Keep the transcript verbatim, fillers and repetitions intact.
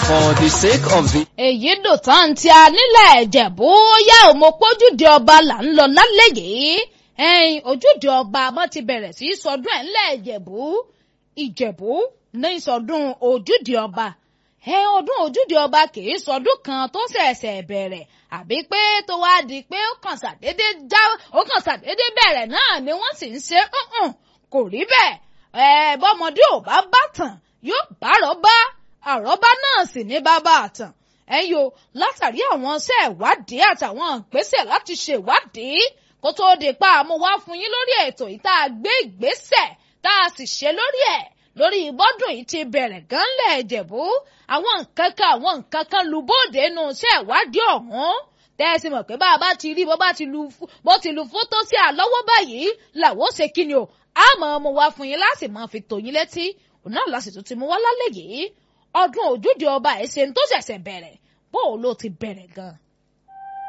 For the sake of the. èyí dùn tán tí a nílẹ̀ Ìjẹ̀bú yá òmòpójúde ọba là ń lọ lálẹ́ yìí ẹ̀yìn ojúde ọba wọn ti bẹ̀rẹ̀ sí í sọdún ẹ̀ ńlẹ̀ Ìjẹ̀bú Ìjẹ̀bú ní sọdún ojúde ọba ẹ ọdún ojúde ọba kì í sọdún kan tó ṣẹ̀ṣẹ̀ bẹ̀rẹ̀ àbí pé tó wá di pé ó kàn ṣàdédé já ó kàn ṣàdédé bẹ̀rẹ̀ náà ni wọ́n sì ń ṣe kò rí bẹ́ẹ̀ ẹ bọ́mọdé ò bá bá tàn yóò bá àrọ́bá àrọ́bá náà sì ní bàbá àtàn ẹ̀yọ́ látàrí àwọn iṣẹ́ ìwádìí àtàwọn ìgbésẹ̀ láti ṣe ìwádìí kó tóó di pa àmúwá fún yín lórí ètò yìí tá a gbé ìgbésẹ̀ tá a sì ṣe lórí ẹ̀ lórí ìbọ́dún yìí ti bẹ̀rẹ̀ gánlẹ̀ Ìjẹ̀bú àwọn nǹkan kan àwọn nǹkan kan lu bóde nù iṣẹ́ ìwádìí ọ̀hún tẹ́sí mọ̀ pé bá a bá ti rí bó bá ti lu bó ti lu fótó sí àlọ́wọ́ báyìí làwọn ó ṣe kí ni o àmọ́ ọmọ wa fún yín láti máa fi tò yín létí òun náà lásìtò ti mú wá lálẹ́ yìí ọdún ojúde ọba ẹ̀ ṣe ń tó ṣẹ̀ṣẹ̀ bẹ̀rẹ̀ bó o ló ti bẹ̀rẹ̀ gan-an.